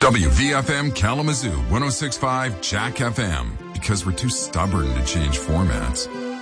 WVFM Kalamazoo 106.5 Jack FM, because we're too stubborn to change formats.